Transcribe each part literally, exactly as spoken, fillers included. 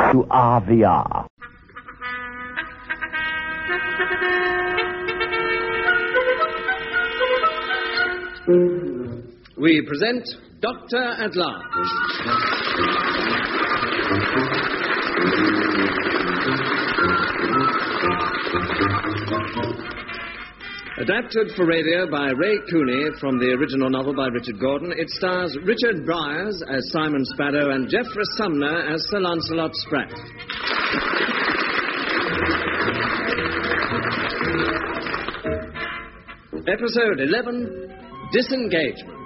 to R V R. We present Doctor at Large. Adapted for radio by Ray Cooney from the original novel by Richard Gordon, it stars Richard Briers as Simon Spaddow and Geoffrey Sumner as Sir Lancelot Spratt. Episode eleven, Disengagement.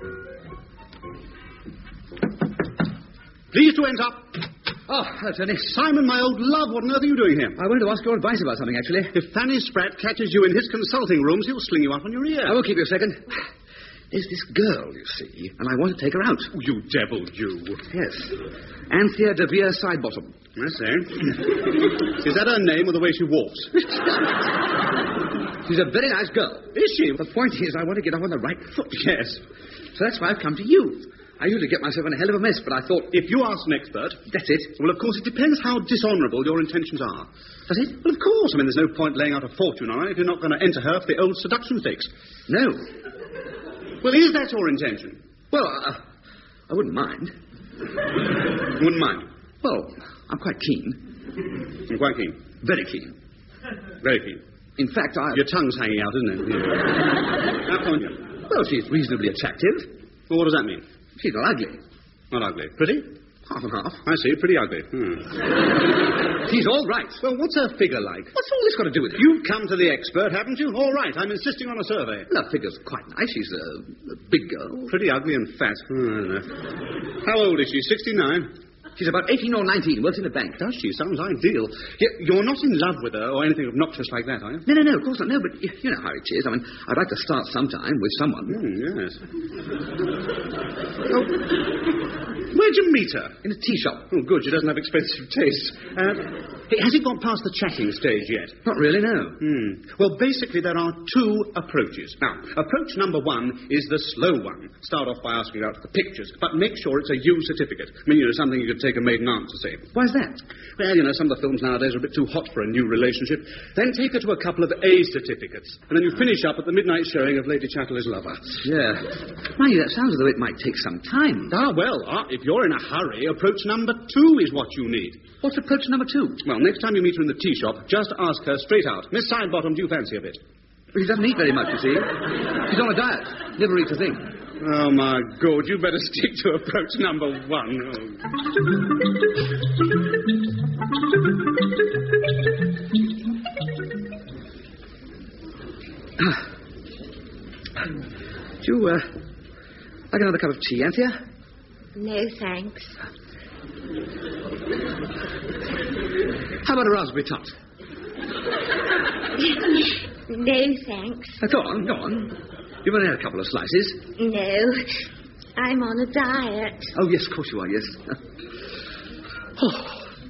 Please to enter. Oh, hello, Tony. Simon, my old love, what on earth are you doing here? I wanted to ask your advice about something, actually. If Fanny Spratt catches you in his consulting rooms, he'll sling you up on your ear. I will keep you a second. There's this girl, you see, and I want to take her out. Oh, you devil, you. Yes. Anthea de Vere Sidebottom. I say. Is that her name or the way she walks? She's a very nice girl. Is she? The point is, I want to get off on the right foot. Yes. So that's why I've come to you. I usually get myself in a hell of a mess, but I thought... If you ask an expert... That's it. Well, of course, it depends how dishonourable your intentions are. Does it? Well, of course. I mean, there's no point laying out a fortune on her if you're not going to enter her for the old seduction stakes. No. Well, is that your intention? Well, uh, I wouldn't mind. You wouldn't mind? Well, I'm quite keen. I'm quite keen. Very keen. Very keen. In fact, I... Your tongue's hanging out, isn't it? Yeah. How come you? Well, she's reasonably attractive. Well, what does that mean? She's not ugly. Not ugly. Pretty? Half and half. I see. Pretty ugly. Hmm. She's all right. Well, what's her figure like? What's all this got to do with it? You've come to the expert, haven't you? All right. I'm insisting on a survey. Well, her figure's quite nice. She's a, a big girl. Pretty ugly and fat. Hmm. How old is she? sixty-nine? She's about eighteen or nineteen, works in a bank. Does she? Sounds ideal. You're not in love with her or anything obnoxious like that, are you? No, no, no, of course not. No, but you, you know how it is. I mean, I'd like to start sometime with someone. Mm, yes. Oh, where'd you meet her? In a tea shop. Oh, good. She doesn't have expensive taste. Uh, hey, has it gone past the chatting stage yet? Not really, no. Hmm. Well, basically, there are two approaches. Now, approach number one is the slow one. Start off by asking her out for the pictures, but make sure it's a U certificate. I mean, you know, something you could take a maiden aunt to say. Why's that? Well, you know, some of the films nowadays are a bit too hot for a new relationship. Then take her to a couple of A certificates, and then you finish up at the midnight showing of Lady Chatterley's Lover. Yeah. Mind you, that sounds as though it might take some time. Ah, well, ah, if you're in a hurry, approach number two is what you need. What's approach number two? Well, next time you meet her in the tea shop, just ask her straight out, Miss Sidebottom, do you fancy a bit? Well, she doesn't eat very much, you see. She's on a diet. Never eats a thing. Oh, my God, you better stick to approach number one. Oh. Do you, uh, like another cup of tea, Anthea? No, thanks. How about a raspberry tart? No, thanks. Uh, go on, go on. You've only had a couple of slices. No, I'm on a diet. Oh, yes, of course you are, yes. Oh.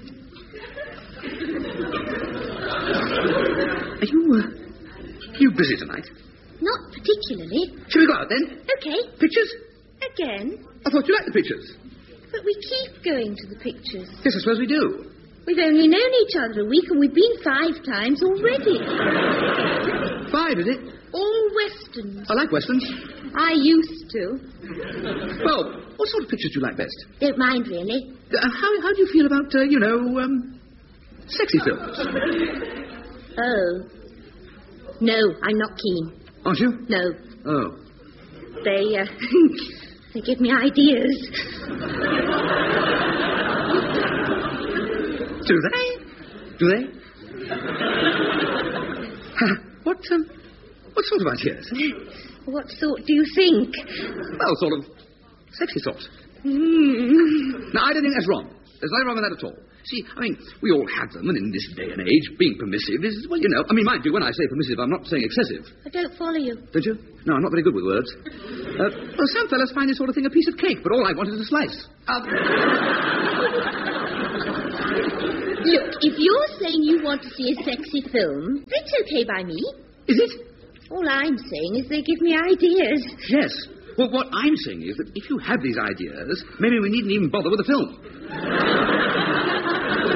Are you, uh, are you busy tonight? Not particularly. Shall we go out, then? Okay. Pictures? Again. I thought you liked the pictures. But we keep going to the pictures. Yes, I suppose we do. We've only known each other a week, and we've been five times already. Five, is it? All westerns. I like westerns. I used to. Well, what sort of pictures do you like best? Don't mind, really. Uh, how, how do you feel about, uh, you know, um, sexy films? Oh. No, I'm not keen. Aren't you? No. Oh. They, uh, they give me ideas. Do they? Do they? what, um, what sort of ideas? What sort do you think? Well, sort of sexy sorts. Mm. No, I don't think that's wrong. There's nothing wrong with that at all. See, I mean, we all have them, and in this day and age, being permissive is, well, you know, I mean, mind you, when I say permissive, I'm not saying excessive. I don't follow you. Don't you? No, I'm not very good with words. Uh, well, some fellas find this sort of thing a piece of cake, but all I want is a slice. Uh... Look, if you're saying you want to see a sexy film, that's okay by me. Is it? All I'm saying is they give me ideas. Yes. Well, what I'm saying is that if you have these ideas, maybe we needn't even bother with the film.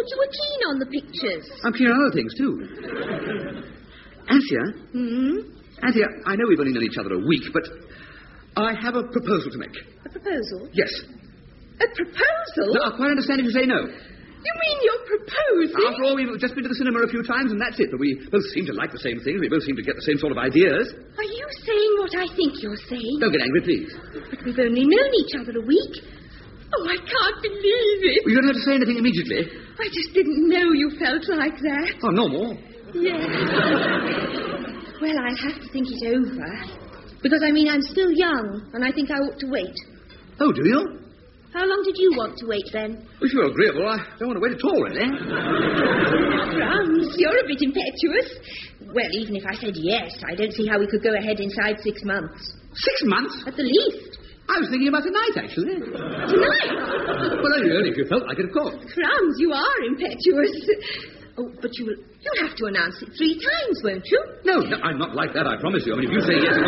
thought you were keen on the pictures. I'm keen on other things, too. Anthea? Hmm? Anthea, I know we've only known each other a week, but I have a proposal to make. A proposal? Yes. A proposal? No, I quite understand if you say no. You mean you're proposing? After all, we've just been to the cinema a few times, and that's it. But we both seem to like the same things. We both seem to get the same sort of ideas. Are you saying what I think you're saying? Don't get angry, please. But we've only known each other a week. Oh, I can't believe it. Well, you don't have to say anything immediately. I just didn't know you felt like that. Oh, normal. Yes. Well, I'll have to think it over. Because, I mean, I'm still young, and I think I ought to wait. Oh, do you? How long did you want to wait, then? If you're agreeable, I don't want to wait at all, really. Frans, you're a bit impetuous. Well, even if I said yes, I don't see how we could go ahead inside six months. Six months? At the least. I was thinking about tonight, actually. Tonight? Well, only, only if you felt like it, of course. Frans, you are impetuous. Oh, but you'll, you'll have to announce it three times, won't you? No, no, I'm not like that, I promise you. I mean, if you say yes...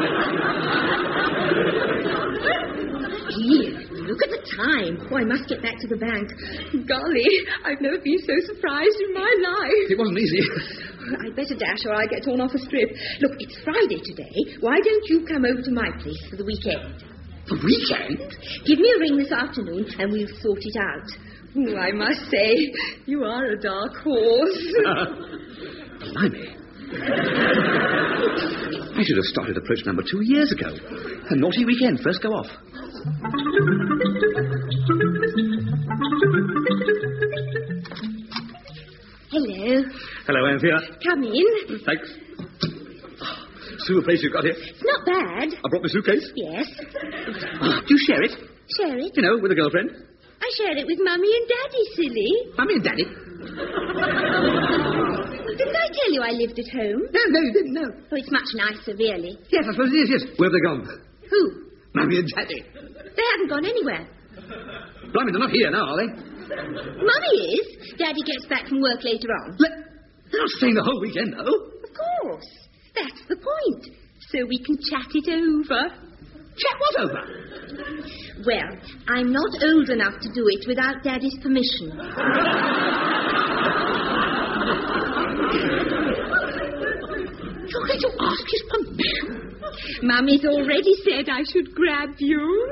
Here, look at the time. Oh, I must get back to the bank. Golly, I've never been so surprised in my life. It wasn't easy. I'd better dash or I'll get torn off a strip. Look, it's Friday today. Why don't you come over to my place for the weekend? The weekend? Give me a ring this afternoon and we'll sort it out. Oh, I must say, you are a dark horse. Uh, blimey. I should have started approach number two years ago. A naughty weekend. First go off. Hello. Hello, Anthea. Come in. Thanks. Super place you've got here. It's not bad. I brought my suitcase. Yes. Oh, do you share it? Share it. You know, with a girlfriend? I share it with Mummy and Daddy, silly. Mummy and Daddy? Didn't I tell you I lived at home? No, no, you didn't, no. Oh, it's much nicer, really. Yes, I suppose it is, yes. Where have they gone? Who? Mummy and Daddy. They haven't gone anywhere. Blimey, they're not here now, are they? Mummy is. Daddy gets back from work later on. Le- they're not staying the whole weekend, though. Of course. That's the point. So we can chat it over. Chat what over? Well, I'm not old enough to do it without Daddy's permission. You're going to ask his permission? Mummy's already said I should grab you.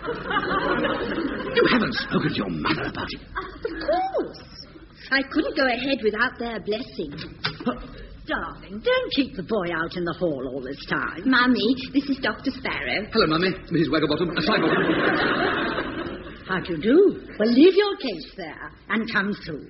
You haven't spoken to your mother about it. Of course. I couldn't go ahead without their blessing. Darling, don't keep the boy out in the hall all this time. Mummy, this is Doctor Sparrow. Hello, Mummy. Missus Waggerbottom. A Simon. How do you do? Well, leave your case there and come through.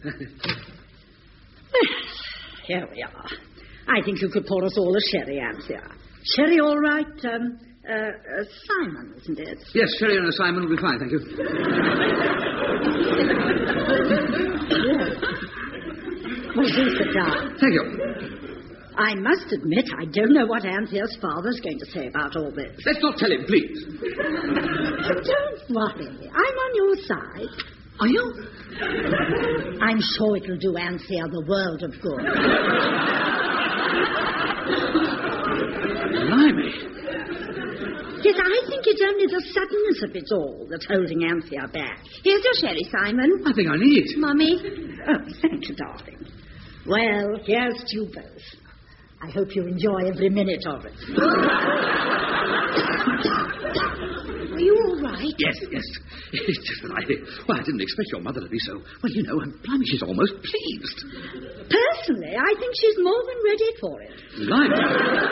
Here we are. I think you could pour us all a sherry, Anthea. Sherry, all right? Um, uh, uh, Simon, isn't it? Yes, sherry and a Simon will be fine, thank you. Yes. Well, do sit down. Thank you. I must admit, I don't know what Anthea's father's going to say about all this. Let's not tell him, please. Don't worry. I'm on your side. Are you? I'm sure it'll do Anthea the world of good. Blimey. Yes, I think it's only the suddenness of it all that's holding Anthea back. Here's your sherry, Simon. I think I need it. Mummy. Oh, thank you, darling. Well, here's to you both. I hope you enjoy every minute of it. Are you all right? Yes, yes. It's just that I... Well, I didn't expect your mother to be so... Well, you know, and blimey, she's almost pleased. Personally, I think she's more than ready for it. Blimey.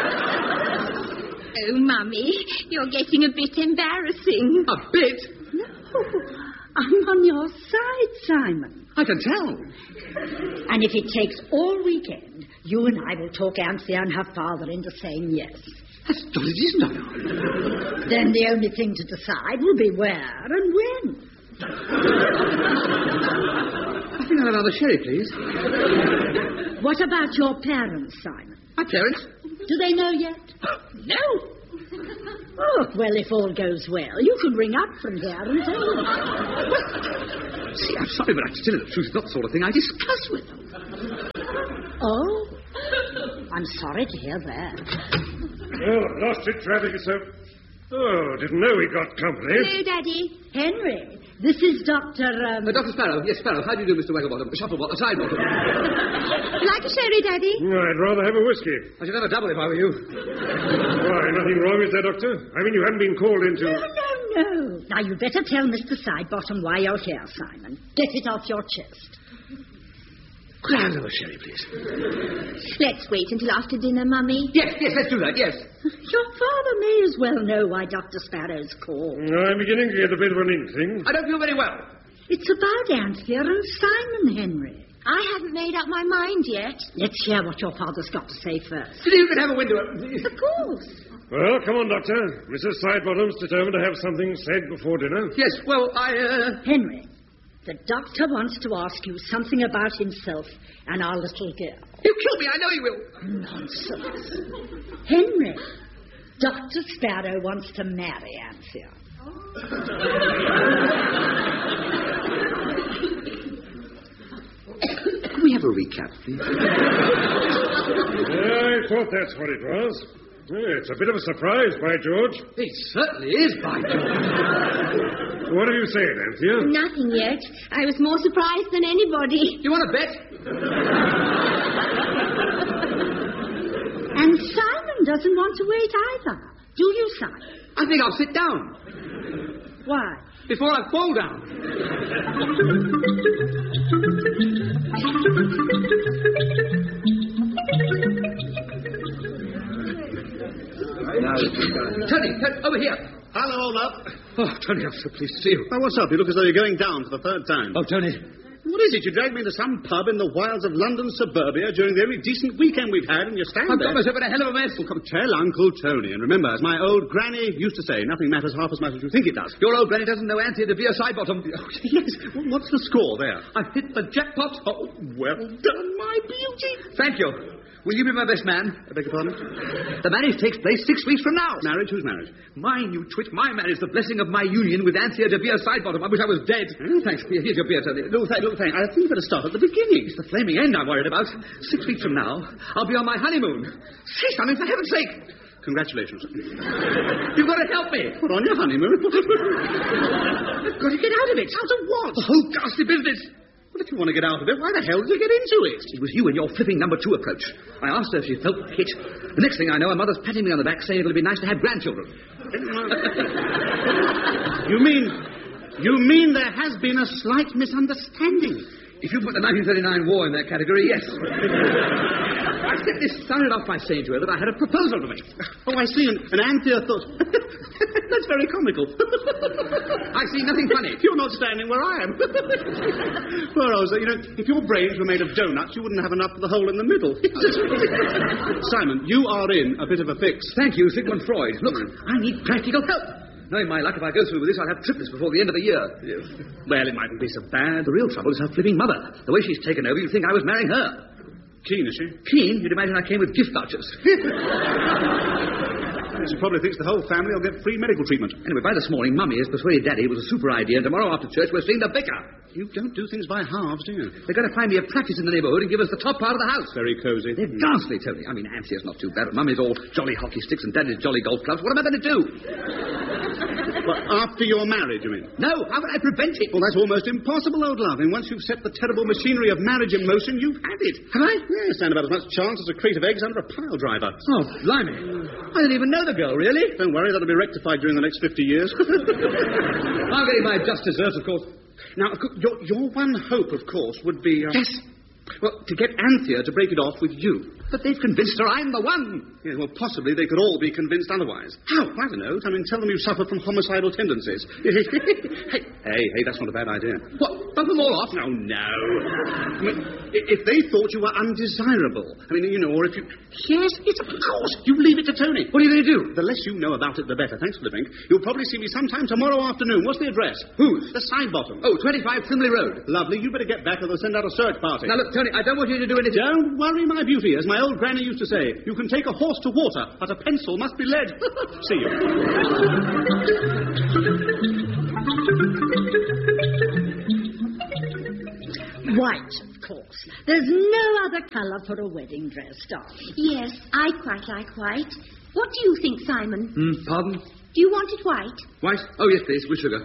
Oh, Mummy, you're getting a bit embarrassing. A bit? No, I'm on your side, Simon. I can tell. And if it takes all weekend, you and I will talk Anthea and her father into saying yes. That's what it is, Nana. Then the only thing to decide will be where and when. I think I'll have another sherry, please. What about your parents, Simon? My parents? Do they know yet? No. Oh, well, if all goes well, you can ring up from here and tell them. See, I'm sorry, but to tell you the truth, it's not the sort of thing I discuss with them. Oh, I'm sorry to hear that. Oh, lost in traffic, sir. Oh, didn't know we got company. Hello, Daddy. Henry, this is Doctor... Um... Uh, Doctor Sparrow. Yes, Sparrow. How do you do, Mister Wagglebottom? Shufflebottom. Sidebottom. Like a sherry, Daddy? I'd rather have a whiskey. I should have a double if I were you. Why, nothing wrong, is there, Doctor? I mean, you haven't been called into... No, no, no. Now, you better tell Mister Sidebottom why you're here, Simon. Get it off your chest. Could I have another sherry, please? Let's wait until after dinner, Mummy. Yes, yes, let's do that, yes. Your father may as well know why Doctor Sparrow's called. I'm beginning to get a bit of an inkling. I don't feel very well. It's about Anthea and Simon, Henry. I haven't made up my mind yet. Let's hear what your father's got to say first. You can have a window open. Of course. Well, come on, Doctor. Missus Sidebottom's determined to have something said before dinner. Yes, well, I, uh... Henry, the doctor wants to ask you something about himself and our little girl. He'll kill me, I know he will. Nonsense. Henry, Doctor Sparrow wants to marry Anthea. Can we have a recap, please? I thought that's what it was. It's a bit of a surprise, by George. It certainly is, by George. What have you said, Anthea? Nothing yet. I was more surprised than anybody. You want to bet? And Simon doesn't want to wait either. Do you, Simon? I think I'll sit down. Why? Before I fall down. Now, Tony, Tony, over here. Hello, Olaf. Oh, Tony, I'm so pleased to see you. Oh, what's up? You look as though you're going down for the third time. Oh, Tony. What is it? You dragged me into some pub in the wilds of London suburbia during the only decent weekend we've had, and you stand I've there. got myself in a hell of a mess. Well, come tell Uncle Tony. And remember, as my old granny used to say, nothing matters half as much as you think it does. Your old granny doesn't know Anthea to be a sidebottom. Yes. Well, what's the score there? I've hit the jackpot. Oh, well done, my beauty. Thank you. Will you be my best man? I beg your pardon? The marriage takes place six weeks from now. Marriage? Whose marriage? Mine, you twit. My marriage, the blessing of my union with Anthea de Vere Sidebottom. I wish I was dead. Hmm? Thanks. Here, here's your beer, Tony. Look, thank, look, thank. I think you better start at the beginning. It's the flaming end I'm worried about. Six weeks from now, I'll be on my honeymoon. Say something, for heaven's sake. Congratulations. You've got to help me. What, on your honeymoon? I've got to get out of it. Out of what? The whole ghastly business. Well, if you want to get out of it, why the hell did you get into it? It was you and your flipping number two approach. I asked her if she felt the hit. The next thing I know, her mother's patting me on the back saying it'll be nice to have grandchildren. You mean... You mean there has been a slight misunderstanding? If you put the nineteen thirty-nine war in that category, yes. I simply started off by saying to her that I had a proposal to make. Oh, I see. And, and Anthea thought... That's very comical. I see nothing funny. You're not standing where I am. Poor Rosa, you know, if your brains were made of donuts, you wouldn't have enough for the hole in the middle. Simon, you are in a bit of a fix. Thank you, Sigmund Freud. Look, I need practical help. Knowing my luck, if I go through with this, I'll have triplets before the end of the year. Well, it mightn't be so bad. The real trouble is her flipping mother. The way she's taken over, you'd think I was marrying her. Keen, is she? Keen? You'd imagine I came with gift vouchers. She probably thinks the whole family will get free medical treatment. Anyway, by this morning, Mummy has persuaded Daddy it was a super idea, and tomorrow after church we're seeing the vicar. You don't do things by halves, do you? They're going to find me a practice in the neighbourhood and give us the top part of the house. Very cosy. They're ghastly, Tony. I mean, Anthea's not too bad, but Mummy's all jolly hockey sticks and Daddy's jolly golf clubs. What am I going to do? Well, after your marriage, you mean? No, how can I prevent it? Well, that's almost impossible, old love. And once you've set the terrible machinery of marriage in motion, you've had it. Have I? Yes, stand about as much chance as a crate of eggs under a pile driver. Oh, blimey. I didn't even know the girl, really. Don't worry, that'll be rectified during the next fifty years. I'm getting my just desserts, of course. Now, of course, your, your one hope, of course, would be... Uh, yes. Well, to get Anthea to break it off with you. But they've convinced her I'm the one. Yeah, well, possibly they could all be convinced otherwise. How? I don't know. I mean, tell them you suffer from homicidal tendencies. hey, hey, hey, that's not a bad idea. What? Bump them all off? No, no. I mean, if they thought you were undesirable, I mean, you know, or if you... Yes, yes, of course. You leave it to Tony. What are you going to do? The less you know about it, the better. Thanks for the drink. You'll probably see me sometime tomorrow afternoon. What's the address? Whose? The Sidebottom. Oh, twenty-five Frimley Road. Lovely. You better get back or they'll send out a search party. Now, look, Tony, I don't want you to do anything... Don't worry, my beauty. As my old granny used to say, you can take a horse to water, but a pencil must be lead. See you. White, of course. There's no other colour for a wedding dress, darling. Yes, I quite like white. What do you think, Simon? Mm, pardon? Do you want it white? White? Oh, yes, please, with sugar.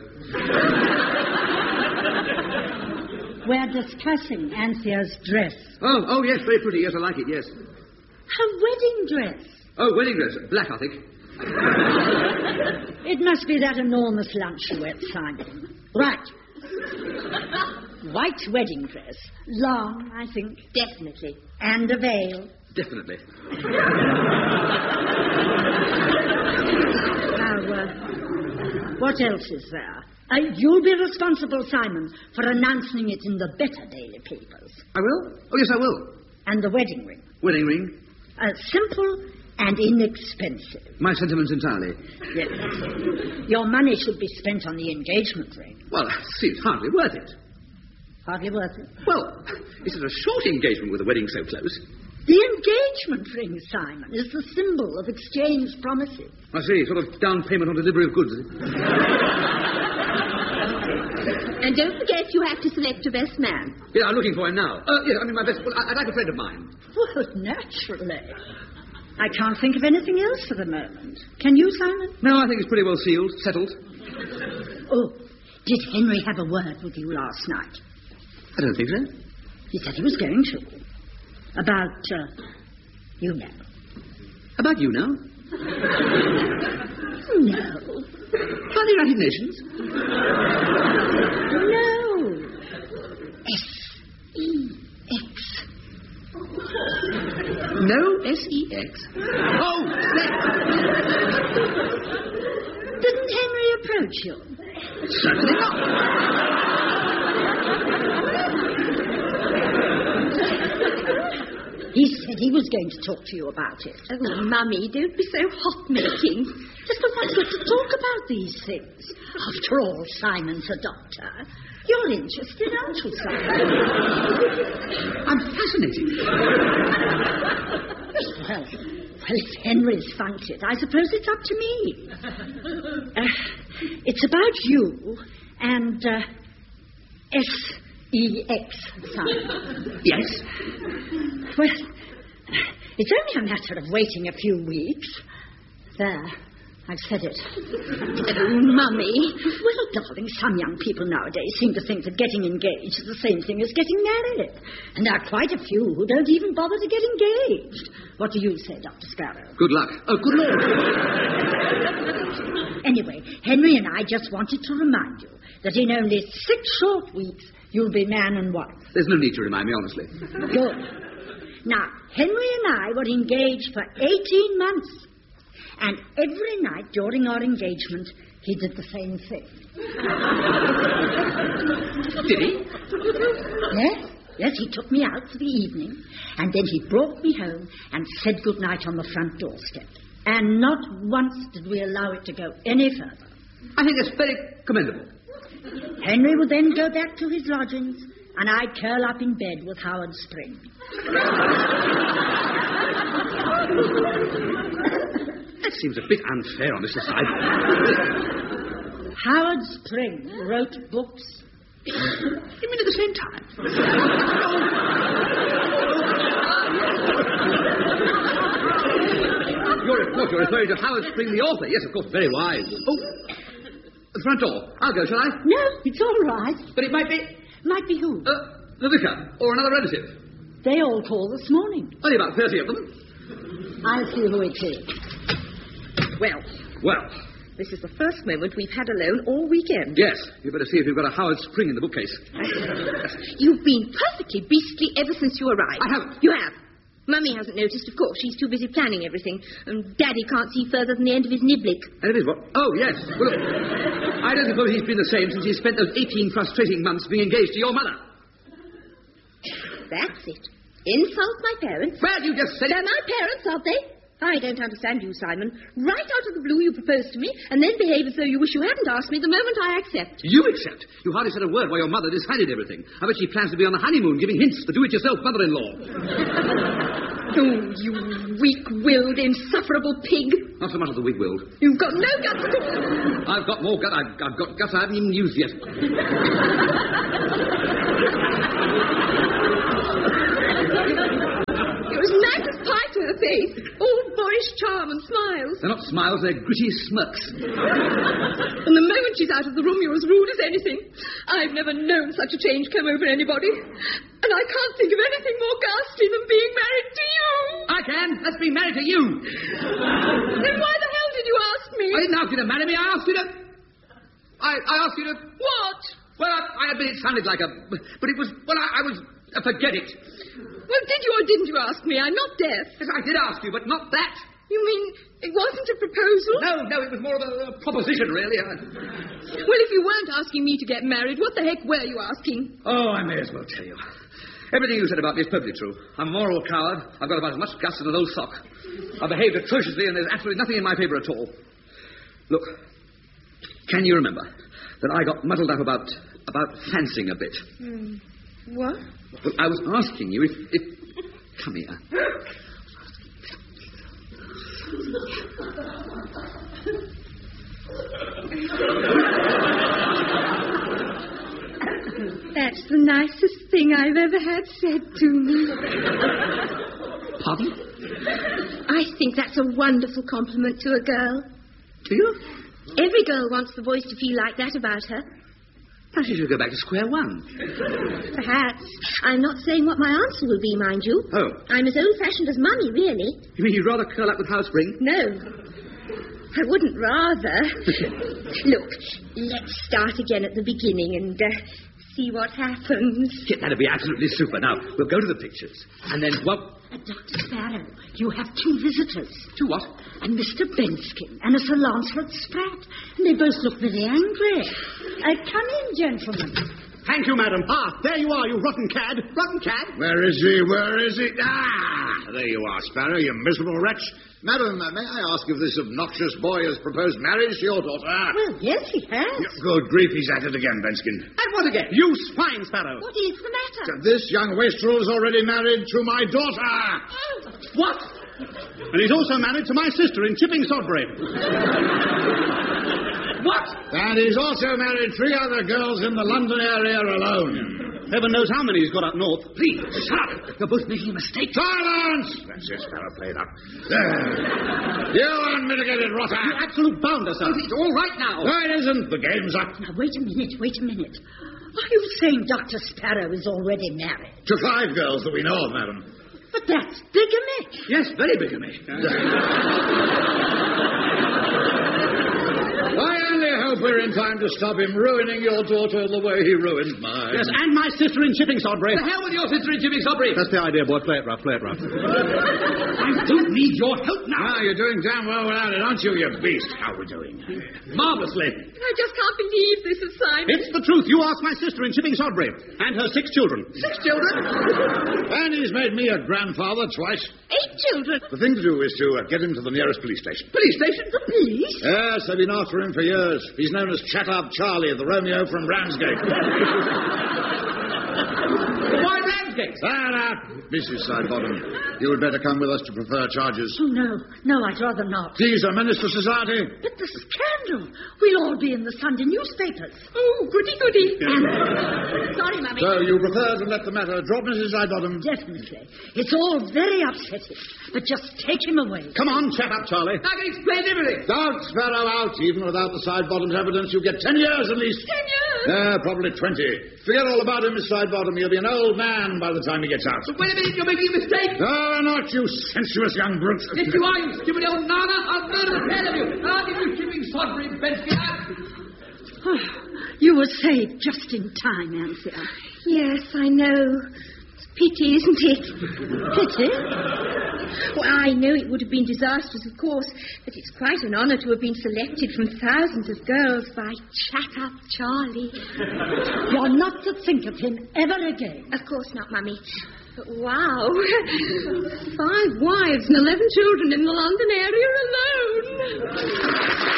We're discussing Anthea's dress. Oh, oh, yes, very pretty. Yes, I like it, yes. Her wedding dress. Oh, wedding dress. Black, I think. It must be that enormous lunch you ate, Simon. Right. White wedding dress. Long, I think. Definitely. And a veil. Definitely. Now, uh, what else is there? Uh, you'll be responsible, Simon, for announcing it in the better daily papers. I will? Oh, yes, I will. And the wedding ring. Wedding ring? Uh, simple and inexpensive. My sentiments entirely. Yes. Your money should be spent on the engagement ring. Well, see, it's hardly worth it. Hardly worth it. Well, this is a short engagement with a wedding so close. The engagement ring, Simon, is the symbol of exchange promises. I see, sort of down payment on delivery of goods. Is it? And don't forget you have to select your best man. Yeah, I'm looking for him now. Uh, yeah, I mean, my best... Well, I- I'd like a friend of mine. Well, naturally. I can't think of anything else for the moment. Can you, Simon? No, I think it's pretty well sealed, settled. Oh, did Henry have a word with you last night? I don't think so. He said he was going to. About, uh, you know. About you now? No. Are the United Nations? No. S E X. No, S E X. Oh, sex. Didn't Henry approach you? Certainly not. He said he was going to talk to you about it. Oh, Mummy, don't be so hot-making. Just the one's got to talk about these things. After all, Simon's a doctor. You're interested, aren't you, Simon? I'm fascinated. Well, well, if Henry's funked it, I suppose it's up to me. Uh, it's about you and uh, S E X, Simon. Yes? Well, it's only a matter of waiting a few weeks. There, I've said it. Oh, Mummy. Well, darling, some young people nowadays seem to think that getting engaged is the same thing as getting married. And there are quite a few who don't even bother to get engaged. What do you say, Doctor Scarrow? Good luck. Oh, good Lord. Anyway, Henry and I just wanted to remind you that in only six short weeks, you'll be man and wife. There's no need to remind me, honestly. Good. Now, Henry and I were engaged for eighteen months. And every night during our engagement, he did the same thing. Did he? Yes. Yes, he took me out for the evening, and then he brought me home and said goodnight on the front doorstep. And not once did we allow it to go any further. I think it's very commendable. Henry would then go back to his lodgings, and I'd curl up in bed with Howard Spring. That seems a bit unfair on Mister Side. Howard Spring wrote books. You mean at the same time? You're, of course, you're referring to Howard Spring, the author. Yes, of course, very wise. Oh, the front door. I'll go, shall I? No, it's all right. But it might be... Might be who? Uh, the vicar, or another relative. They all call this morning. Only about thirty of them. I'll see who it is. Well, Well, this is the first moment we've had alone all weekend. yes, you better see if you've got a Howard Spring in the bookcase. You've been perfectly beastly ever since you arrived. I haven't. You have. Mummy hasn't noticed, of course. She's too busy planning everything. And Daddy can't see further than the end of his niblick. And it is what? Oh, yes. Well, look, I don't suppose he's been the same since he spent those eighteen frustrating months being engaged to your mother. That's it. Insult my parents. Well, you just said... They're my parents, aren't they? I don't understand you, Simon. Right out of the blue you propose to me, and then behave as though you wish you hadn't asked me the moment I accept. You accept? You hardly said a word while your mother decided everything. I bet she plans to be on the honeymoon giving hints to do-it-yourself mother-in-law. Oh, you weak-willed, insufferable pig. Not so much of the wig-willed. You've got no guts at all. I've got more gut. I've, I've got guts I haven't even used yet. You're as nice as pie to her face. All boy boyish charm and smiles. They're not smiles, they're gritty smirks. And the moment she's out of the room, you're as rude as anything. I've never known such a change come over anybody. And I can't think of anything more ghastly than being married to you. I can. That's being married to you. Then why the hell did you ask me? I didn't ask you to marry me. I asked you to... I, I asked you to... What? Well, I, I admit it sounded like a... But it was... Well, I, I was... Uh, forget it. Well, did you or didn't you ask me? I'm not deaf. Yes, I did ask you, but not that. You mean it wasn't a proposal? No, no, it was more of a, a proposition, really. I... Well, if you weren't asking me to get married, what the heck were you asking? Oh, I may as well tell you. Everything you said about me is perfectly true. I'm a moral coward. I've got about as much guts as an old sock. I behaved atrociously, and there's absolutely nothing in my favour at all. Look, can you remember that I got muddled up about about fancying a bit? Hmm. What? Well, I was asking you if... if... Come here. That's the nicest thing I've ever had said to me. Pardon? I think that's a wonderful compliment to a girl. Do you? Every girl wants the boys to feel like that about her. Perhaps you should go back to square one. Perhaps. I'm not saying what my answer will be, mind you. Oh. I'm as old-fashioned as Mummy, really. You mean you'd rather curl up with house spring? No. I wouldn't rather. Look, let's start again at the beginning and uh, see what happens. Yeah, that'd be absolutely super. Now, we'll go to the pictures. And then, well... Uh, Doctor Sparrow, you have two visitors. Two what? And Mister Benskin and a Sir Lancelot Spratt. And they both look very angry. Uh, come in, gentlemen. Thank you, madam. Ah, there you are, you rotten cad. Rotten cad? Where is he? Where is he? Ah, there you are, Sparrow, you miserable wretch. Madam, uh, may I ask if this obnoxious boy has proposed marriage to your daughter? Well, yes, he has. Yeah, good grief, he's at it again, Benskin. And what again? You swine, Sparrow. What is the matter? This young wastrel is already married to my daughter. What? And he's also married to my sister in Chipping Sodbury. What? And he's also married three other girls in the London area alone. Heaven knows how many he's got up north. Please, shut up. You're both making a mistake. Silence! That's it, Sparrow, play it up. There. You unmitigated rotter. You absolute bounder, sir. It's all right now. No, it isn't. The game's up. Now, wait a minute, wait a minute. Are you saying Doctor Sparrow is already married? To five girls that we know of, madam. But that's bigamy. Yes, very bigamy. I only hope we're in time to stop him ruining your daughter the way he ruined mine. Yes, and my sister in Chipping Sodbury. The hell with your sister in Jimmy Sodbury. That's the idea, boy. Play it rough, play it rough. I don't need your help now. Ah, you're doing damn well without it, aren't you, you beast? How are we doing? Marvellously. I just can't believe this is Simon. It's the truth. You asked my sister in Chipping Sodbury. And her six children. Six children? And he's made me a grandfather twice. Eight children. The thing to do is to uh, get him to the nearest police station. Police station? The police? Yes, they've been after him for years. He's known as Chat-Up Charlie, the Romeo from Ramsgate. Why Ramsgate? Ah, now, Missus Sidebottom, you had better come with us to prefer charges. Oh, no, no, I'd rather not. These are menace to society. But the scandal. We'll all be in the Sunday newspapers. Oh, goody, goody. Sorry, Mummy. So you prefer to let the matter drop, Missus Sidebottom? Definitely. It's all very upsetting. But just take him away. Come on, chat up, Charlie. I can explain everything. Don't Sparrow out. Even without the Sidebottom's evidence, you get ten years at least. Ten years? Yeah, probably twenty. Forget all about him, Miss Sidebottom. He'll be an old man by the time he gets out. But wait a minute, you're making a mistake. No, not you sensuous young brute. Yes, you are, you stupid old nana. I'll murder the pair of you. I'll give you Chipping Sodbury, Bensky. You were saved just in time, Anthea. Yes, I know. It's pity, isn't it? Pity? Well, I know it would have been disastrous, of course, but it's quite an honour to have been selected from thousands of girls by Chat-Up Charlie. You're not to think of him ever again. Of course not, Mummy. But wow. Five wives and eleven children in the London area alone.